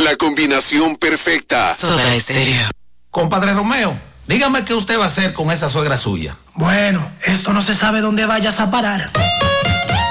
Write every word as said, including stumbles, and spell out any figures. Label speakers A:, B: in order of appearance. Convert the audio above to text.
A: la combinación perfecta.
B: Soda Estéreo.
C: Compadre Romeo, dígame qué usted va a hacer con esa suegra suya.
D: Bueno, esto no se sabe dónde vayas a parar.